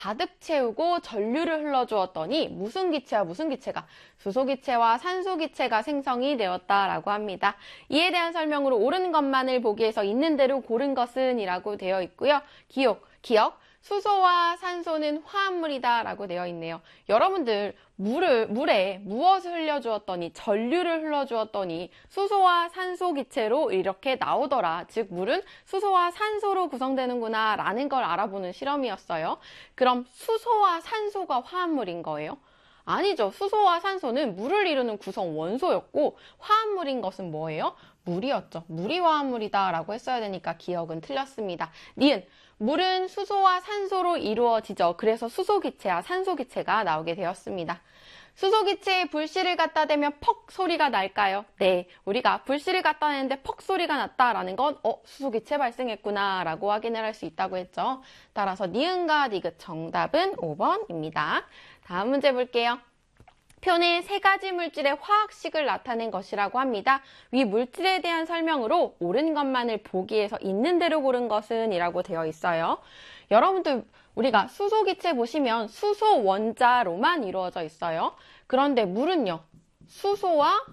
가득 채우고 전류를 흘러주었더니 무슨 기체와 무슨 기체가 수소기체와 산소기체가 생성이 되었다라고 합니다. 이에 대한 설명으로 옳은 것만을 보기에서 있는 대로 고른 것은 이라고 되어 있고요. 기억. 수소와 산소는 화합물이다 라고 되어 있네요. 여러분들 물에 무엇을 흘려주었더니 전류를 흘려주었더니 수소와 산소 기체로 이렇게 나오더라. 즉 물은 수소와 산소로 구성되는구나 라는 걸 알아보는 실험이었어요. 그럼 수소와 산소가 화합물인 거예요? 아니죠. 수소와 산소는 물을 이루는 구성 원소였고 화합물인 것은 뭐예요? 물이었죠. 물이 화합물이다 라고 했어야 되니까 기억은 틀렸습니다. 니은 물은 수소와 산소로 이루어지죠. 그래서 수소기체와 산소기체가 나오게 되었습니다. 수소기체에 불씨를 갖다 대면 퍽 소리가 날까요? 네, 우리가 불씨를 갖다 대는데 퍽 소리가 났다라는 건 수소기체 발생했구나 라고 확인을 할 수 있다고 했죠. 따라서 니은과 디귿 정답은 5번입니다. 다음 문제 볼게요. 표는 세 가지 물질의 화학식을 나타낸 것이라고 합니다. 위 물질에 대한 설명으로 옳은 것만을 보기에서 있는 대로 고른 것은 이라고 되어 있어요. 여러분들 우리가 수소기체 보시면 수소 원자로만 이루어져 있어요. 그런데 물은요. 수소와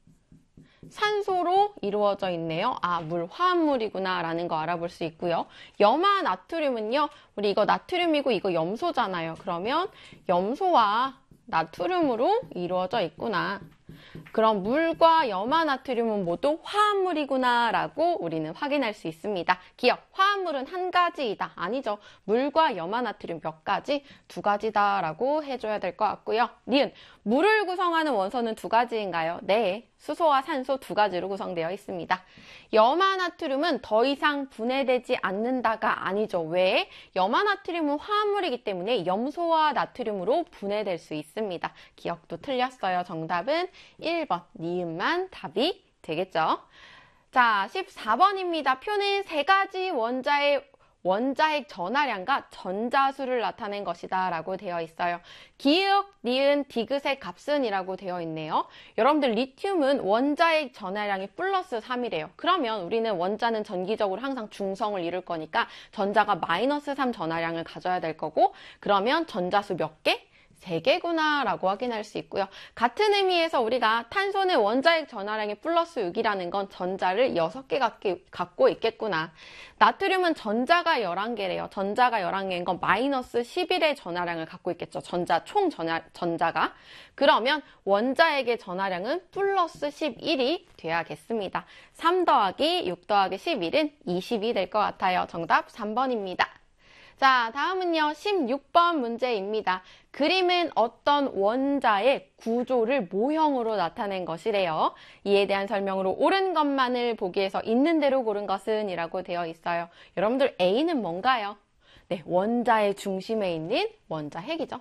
산소로 이루어져 있네요. 물 화합물이구나 라는 거 알아볼 수 있고요. 염화 나트륨은요. 우리 이거 나트륨이고 이거 염소잖아요. 그러면 염소와 나트륨으로 이루어져 있구나. 그럼 물과 염화 나트륨은 모두 화합물이구나 라고 우리는 확인할 수 있습니다. 기억, 화합물은 한 가지이다. 아니죠. 물과 염화 나트륨 몇 가지? 두 가지다 라고 해줘야 될 것 같고요. 니은, 물을 구성하는 원소는 두 가지인가요? 네, 수소와 산소 두 가지로 구성되어 있습니다. 염화 나트륨은 더 이상 분해되지 않는다가 아니죠. 왜? 염화 나트륨은 화합물이기 때문에 염소와 나트륨으로 분해될 수 있습니다. 기억도 틀렸어요. 정답은 1번, 니은만 답이 되겠죠. 자, 14번입니다. 표는 세 가지 원자핵 전하량과 전자수를 나타낸 것이다 라고 되어 있어요. 기역, 니은, 디귿의 값은 이라고 되어 있네요. 여러분들 리튬은 원자핵 전하량이 플러스 3이래요. 그러면 우리는 원자는 전기적으로 항상 중성을 이룰 거니까 전자가 마이너스 3 전하량을 가져야 될 거고 그러면 전자수 몇 개? 3개구나 라고 확인할 수 있고요. 같은 의미에서 우리가 탄소는 원자핵 전하량이 플러스 6이라는 건 전자를 6개 갖고 있겠구나. 나트륨은 전자가 11개래요. 전자가 11개인 건 마이너스 11의 전하량을 갖고 있겠죠. 전자가. 그러면 원자핵의 전하량은 플러스 11이 돼야겠습니다. 3 더하기 6 더하기 11은 20이 될 것 같아요. 정답 3번입니다. 자, 다음은요. 16번 문제입니다. 그림은 어떤 원자의 구조를 모형으로 나타낸 것이래요. 이에 대한 설명으로 옳은 것만을 보기에서 있는 대로 고른 것은 이라고 되어 있어요. 여러분들 A는 뭔가요? 네, 원자의 중심에 있는 원자핵이죠.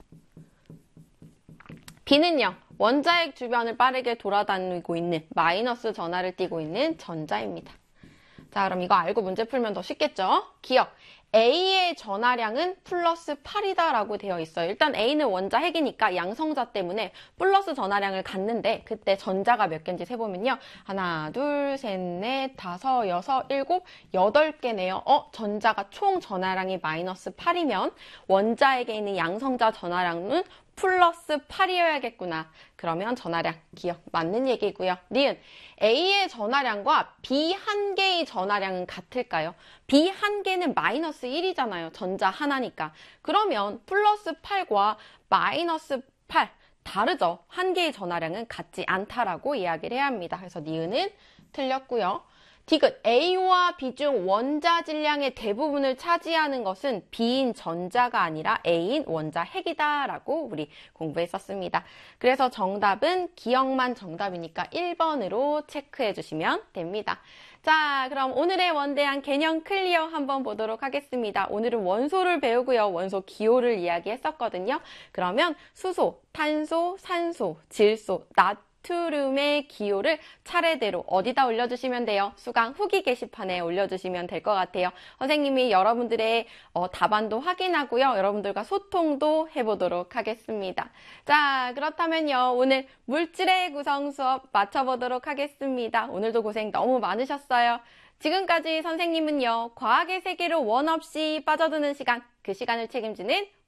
B는요. 원자핵 주변을 빠르게 돌아다니고 있는 마이너스 전하를 띠고 있는 전자입니다. 자, 그럼 이거 알고 문제 풀면 더 쉽겠죠? 기억. A의 전하량은 플러스 8이다 라고 되어 있어요. 일단 A는 원자핵이니까 양성자 때문에 플러스 전하량을 갖는데 그때 전자가 몇 개인지 세보면요. 하나, 둘, 셋, 넷, 다섯, 여섯, 일곱, 8개네요. 전자가 총 전하량이 마이너스 8이면 원자핵에 있는 양성자 전하량은 플러스 8이어야겠구나. 그러면 전하량, 기억 맞는 얘기고요. 니은, A의 전하량과 B 한 개의 전하량은 같을까요? B 한 개는 마이너스 1이잖아요. 전자 하나니까. 그러면 플러스 8과 마이너스 8 다르죠. 한 개의 전하량은 같지 않다라고 이야기를 해야 합니다. 그래서 니은은 틀렸고요. 디귿, A와 B 중 원자 질량의 대부분을 차지하는 것은 B인 전자가 아니라 A인 원자핵이다 라고 우리 공부했었습니다. 그래서 정답은 기억만 정답이니까 1번으로 체크해 주시면 됩니다. 자, 그럼 오늘의 원대한 개념 클리어 한번 보도록 하겠습니다. 오늘은 원소를 배우고요. 원소 기호를 이야기했었거든요. 그러면 수소, 탄소, 산소, 질소, 나트륨의 기호를 차례대로 어디다 올려주시면 돼요? 수강 후기 게시판에 올려주시면 될 것 같아요. 선생님이 여러분들의 답안도 확인하고요. 여러분들과 소통도 해보도록 하겠습니다. 자, 그렇다면요. 오늘 물질의 구성 수업 마쳐보도록 하겠습니다. 오늘도 고생 너무 많으셨어요. 지금까지 선생님은요, 과학의 세계로 원 없이 빠져드는 시간, 그 시간을 책임지는